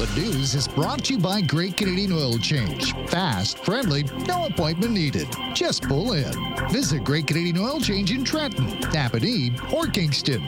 The news is brought to you by Great Canadian Oil Change. Fast, friendly, no appointment needed. Just pull in. Visit Great Canadian Oil Change in Trenton, Napanee, or Kingston.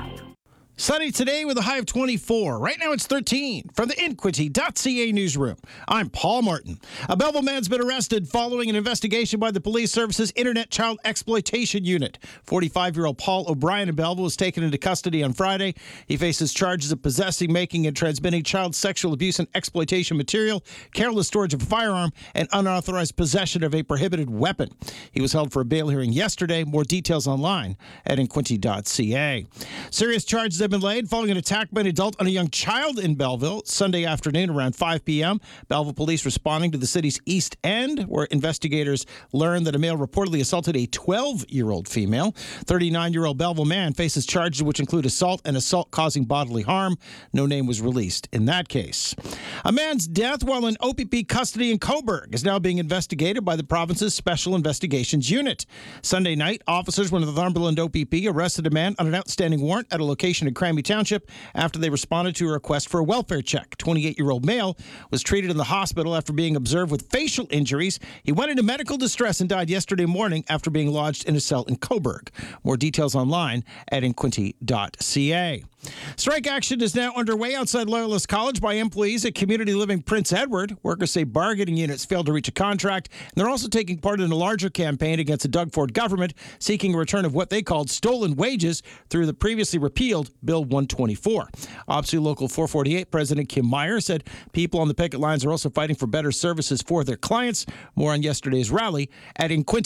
Sunny today with a high of 24. Right now it's 13. From the Inquity.ca newsroom, I'm Paul Martin. A Belleville man's been arrested following an investigation by the Police Service's Internet Child Exploitation Unit. 45-year-old Paul O'Brien of Belleville was taken into custody on Friday. He faces charges of possessing, making, and transmitting child sexual abuse and exploitation material, careless storage of a firearm, and unauthorized possession of a prohibited weapon. He was held for a bail hearing yesterday. More details online at Inquity.ca. Serious charges have been laid following an attack by an adult on a young child in Belleville Sunday afternoon around 5 p.m. Belleville police responding to the city's East End, where investigators learned that a male reportedly assaulted a 12-year-old female. 39-year-old Belleville man faces charges which include assault and assault causing bodily harm. No name was released in that case. A man's death while in OPP custody in Cobourg is now being investigated by the province's Special Investigations Unit. Sunday night, officers from the Northumberland OPP arrested a man on an outstanding warrant at a location in Cranby Township after they responded to a request for a welfare check. 28-year-old male was treated in the hospital after being observed with facial injuries. He went into medical distress and died yesterday morning after being lodged in a cell in Cobourg. More details online at Inquity.ca. Strike action is now underway outside Loyalist College by employees at Community Living Prince Edward. Workers say bargaining units failed to reach a contract, and they're also taking part in a larger campaign against the Doug Ford government, seeking a return of what they called stolen wages through the previously repealed Bill 124. OPSEU Local 448 President Kim Meyer said people on the picket lines are also fighting for better services for their clients. More on yesterday's rally at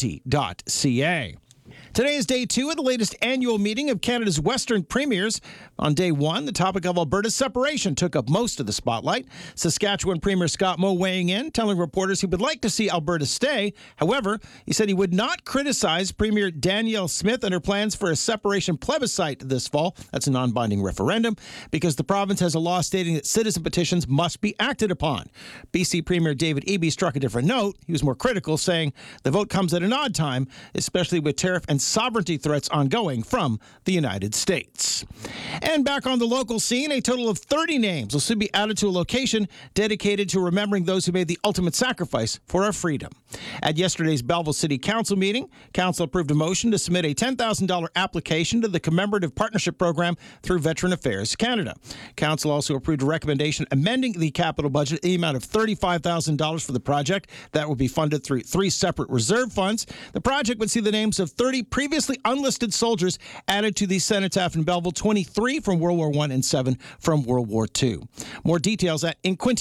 Inquity.ca. Today is day 2 of the latest annual meeting of Canada's Western Premiers. On day 1, the topic of Alberta's separation took up most of the spotlight. Saskatchewan Premier Scott Moe weighing in, telling reporters he would like to see Alberta stay. However, he said he would not criticize Premier Danielle Smith and her plans for a separation plebiscite this fall. That's a non-binding referendum, because the province has a law stating that citizen petitions must be acted upon. BC Premier David Eby struck a different note. He was more critical, saying the vote comes at an odd time, especially with tariff and sovereignty threats ongoing from the United States. And back on the local scene, a total of 30 names will soon be added to a location dedicated to remembering those who made the ultimate sacrifice for our freedom. At yesterday's Belleville City Council meeting, Council approved a motion to submit a $10,000 application to the Commemorative Partnership Program through Veteran Affairs Canada. Council also approved a recommendation amending the capital budget in the amount of $35,000 for the project. That will be funded through 3 separate reserve funds. The project would see the names of 30 previously unlisted soldiers added to the cenotaph in Belleville, 23 from World War I and 7 from World War II. More details at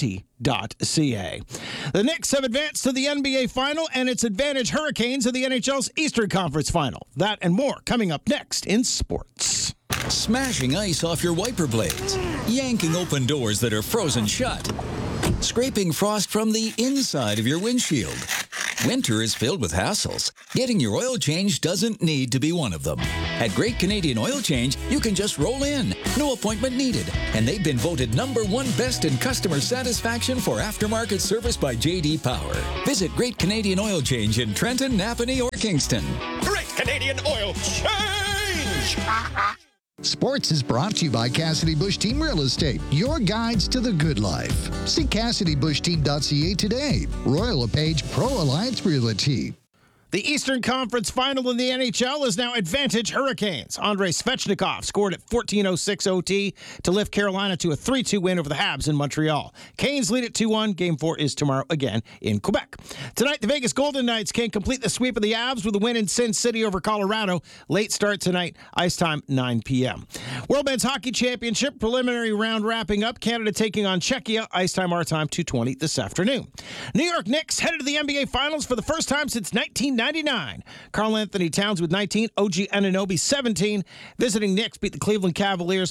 Inquity.ca. The Knicks have advanced to the NBA Final, and its Advantage Hurricanes of the NHL's Eastern Conference Final. That and more coming up next in sports. Smashing ice off your wiper blades, yanking open doors that are frozen shut, scraping frost from the inside of your windshield. Winter is filled with hassles. Getting your oil change doesn't need to be one of them. At Great Canadian Oil Change, you can just roll in. No appointment needed. And they've been voted #1 best in customer satisfaction for aftermarket service by J.D. Power. Visit Great Canadian Oil Change in Trenton, Napanee, or Kingston. Great Canadian Oil Change! Sports is brought to you by Cassidy Bush Team Real Estate, your guides to the good life. See CassidyBushTeam.ca today. Royal LePage Pro Alliance Realty. The Eastern Conference Final in the NHL is now Advantage Hurricanes. Andrei Svechnikov scored at 14:06 OT to lift Carolina to a 3-2 win over the Habs in Montreal. Canes lead at 2-1. Game 4 is tomorrow again in Quebec. Tonight, the Vegas Golden Knights can complete the sweep of the Avs with a win in Sin City over Colorado. Late start tonight, ice time 9 p.m. World Men's Hockey Championship preliminary round wrapping up. Canada taking on Czechia. Ice time, our time, 2:20 this afternoon. New York Knicks headed to the NBA Finals for the first time since 1999. Karl Anthony Towns with 19, OG Anunoby 17. Visiting Knicks beat the Cleveland Cavaliers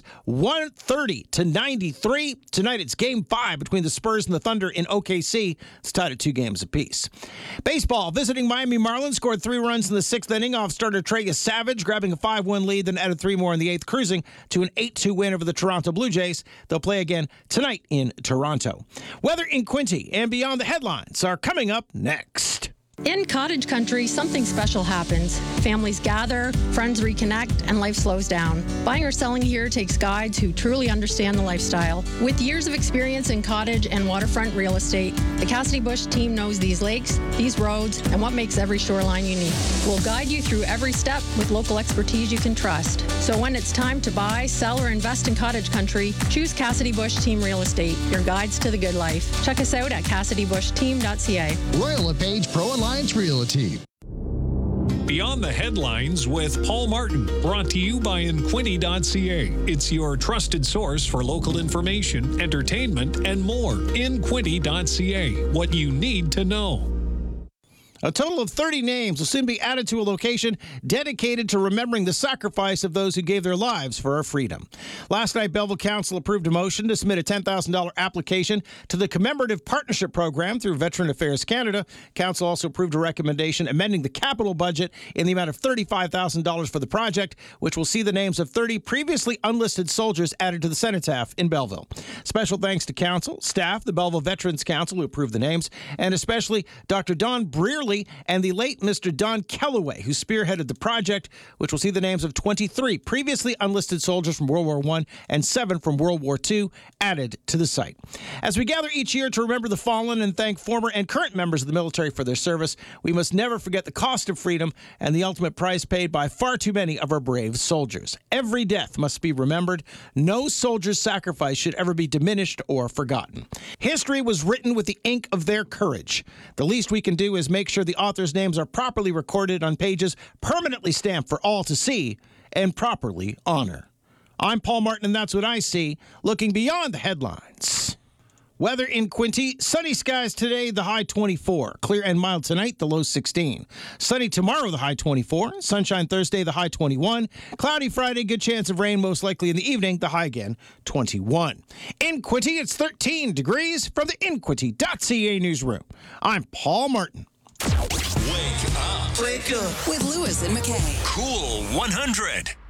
130-93. Tonight it's Game 5 between the Spurs and the Thunder in OKC. It's tied at 2 games apiece. Baseball, visiting Miami Marlins scored 3 runs in the 6th inning off starter Trey Savage, grabbing a 5-1 lead, then added 3 more in the 8th, cruising to an 8-2 win over the Toronto Blue Jays. They'll play again tonight in Toronto. Weather in Quinte and beyond the headlines are coming up next. In cottage country, something special happens. Families gather, friends reconnect, and life slows down. Buying or selling here takes guides who truly understand the lifestyle. With years of experience in cottage and waterfront real estate, the Cassidy Bush team knows these lakes, these roads, and what makes every shoreline unique. We'll guide you through every step with local expertise you can trust. So when it's time to buy, sell, or invest in cottage country, choose Cassidy Bush Team Real Estate, your guides to the good life. Check us out at CassidyBushTeam.ca. Royal LePage Pro Alliance Realty. Beyond the Headlines with Paul Martin, brought to you by Inquinty.ca. It's your trusted source for local information, entertainment, and more. Inquinty.ca, what you need to know. A total of 30 names will soon be added to a location dedicated to remembering the sacrifice of those who gave their lives for our freedom. Last night, Belleville Council approved a motion to submit a $10,000 application to the Commemorative Partnership Program through Veteran Affairs Canada. Council also approved a recommendation amending the capital budget in the amount of $35,000 for the project, which will see the names of 30 previously unlisted soldiers added to the cenotaph in Belleville. Special thanks to Council, staff, the Belleville Veterans Council who approved the names, and especially Dr. Don Brearley and the late Mr. Don Kellaway, who spearheaded the project, which will see the names of 23 previously unlisted soldiers from World War I and 7 from World War II added to the site. As we gather each year to remember the fallen and thank former and current members of the military for their service, we must never forget the cost of freedom and the ultimate price paid by far too many of our brave soldiers. Every death must be remembered. No soldier's sacrifice should ever be diminished or forgotten. History was written with the ink of their courage. The least we can do is make sure the authors' names are properly recorded on pages permanently stamped for all to see and properly honor. I'm Paul Martin, and that's what I see, looking beyond the headlines. Weather in Quinte, sunny skies today, the high 24. Clear and mild tonight, the low 16. Sunny tomorrow, the high 24. Sunshine Thursday, the high 21. Cloudy Friday, good chance of rain, most likely in the evening, the high again, 21. In Quinte, it's 13 degrees from the Inquinty.ca newsroom. I'm Paul Martin. Wake up. Wake up with Lewis and McKay. Cool 100.